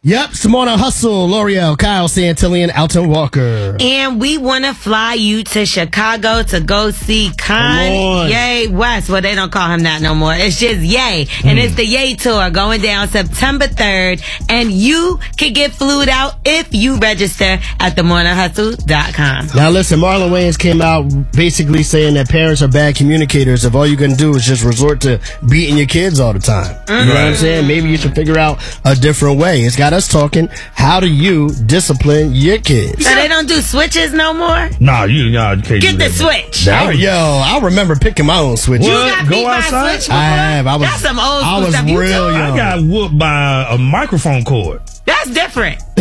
Yep, Simona Hustle, L'Oreal, Kyle Santillan, Alton Walker. And we want to fly you to Chicago to go see Kanye West. Well, they don't call him that no more. It's just Ye. And it's the Ye Tour going down September 3rd. And you can get flued out if you register at themorninghustle.com. Now listen, Marlon Wayans came out basically saying that parents are bad communicators if all you're going to do is just resort to beating your kids all the time. You know what I'm saying? Maybe you should figure out a different way. It's got us talking, how do you discipline your kids? So they don't do switches no more? Nah, you can't Get the switch. I remember picking my own switches. You got beat by a switch before? I have. That's some old school stuff. Real young. I got whooped by a microphone cord. That's different. They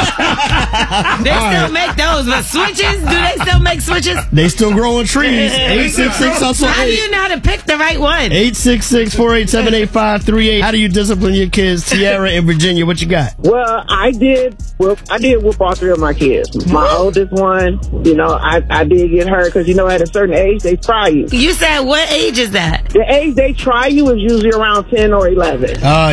still make those, but switches? Do they still make switches? They still growing trees. 866-HUSTLE. How do you know how to pick the right one? 866-487-8538. How do you discipline your kids? Tiara in Virginia, what you got? Well, I did whoop all three of my kids. My oldest one, I did get her because, at a certain age, they try you. You said what age is that? The age they try you is usually around 10 or 11. Oh,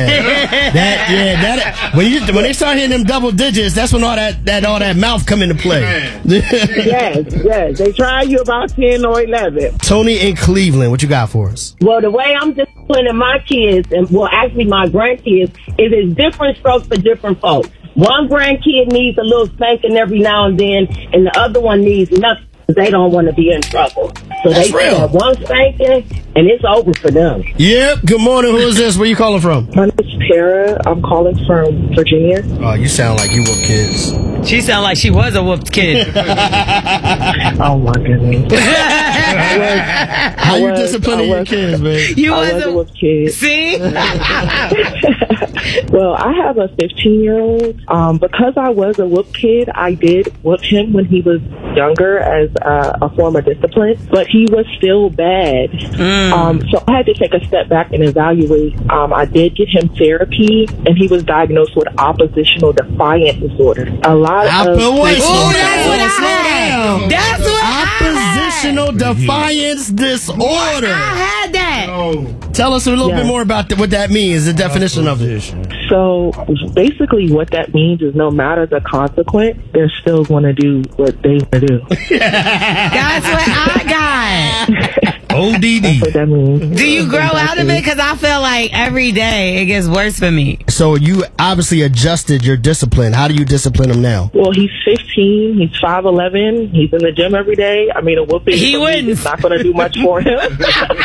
yeah. When they start hitting them double digits, that's when all that mouth come into play. Yes. They try you about 10 or 11. Tony in Cleveland, what you got for us? Well, the way I'm disciplining my kids, and actually my grandkids, is it's different strokes for different folks. One grandkid needs a little spanking every now and then, and the other one needs nothing. They don't want to be in trouble. So That's they real. have one spanking, and it's over for them. Yep. Good morning. Who is this? Where you calling from? My name is Tara. I'm calling from Virginia. Oh, you sound like you whoop kids. She sound like she was a whooped kid. Oh, my goodness. How you disciplining your kids, man? You I was a whooped kid. See? Well, I have a 15-year-old. Because I was a whoop kid, I did whoop him when he was younger as a form of discipline, but he was still bad. So I had to take a step back and evaluate. I did get him therapy, and he was diagnosed with oppositional defiant disorder. A lot of that's what I had. That's what Oppositional defiance disorder. I had that. Tell us a little bit more about what that means, the definition of it. So basically what that means is no matter the consequence, they're still going to do what they want to do. That's what I got. ODD. That's what that means. Do you grow out of it? Because I feel like every day it gets worse for me. So you obviously adjusted your discipline. How do you discipline him now? Well, he's 15. He's 5'11". He's in the gym every day. I mean, a whooping is not going to do much for him.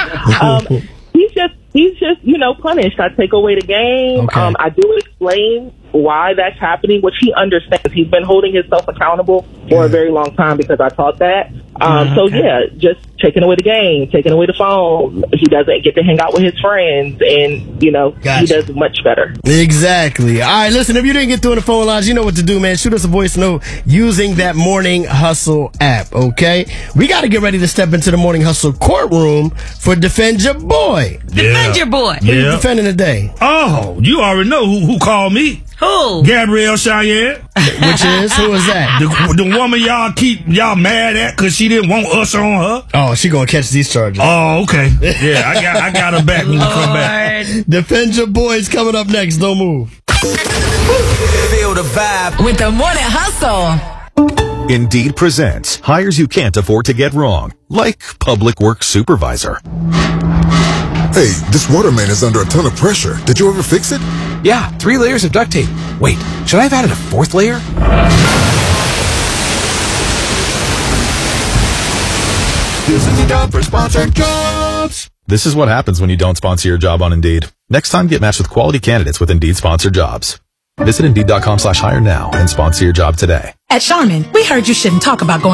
He's just punished. I take away the game. Okay. I do explain why that's happening, which he understands. He's been holding himself accountable for a very long time because I taught that. Just taking away the game, taking away the phone. He doesn't get to hang out with his friends, and, he does much better. Exactly. All right, listen, if you didn't get through the phone lines, you know what to do, man. Shoot us a voice note using that Morning Hustle app, okay? We got to get ready to step into the Morning Hustle courtroom for Defend Your Boy. Defend your boy. Who you defending today? Oh, you already know who called me. Who? Gabrielle Cheyenne. Which is? Who is that? The woman y'all mad at because she didn't want us on her. Oh, she gonna catch these charges. Oh, okay. Yeah, I got her back when we come back. Defend Your Boys coming up next. Don't move. Feel the vibe with the Morning Hustle. Indeed presents hires you can't afford to get wrong, like public works supervisor. Hey, this water main is under a ton of pressure. Did you ever fix it? Yeah, 3 layers of duct tape. Wait, should I have added a 4th layer? This is the job for sponsored jobs. This is what happens when you don't sponsor your job on Indeed. Next time, get matched with quality candidates with Indeed sponsored jobs. Visit Indeed.com/hire now and sponsor your job today. At Charmin, we heard you shouldn't talk about going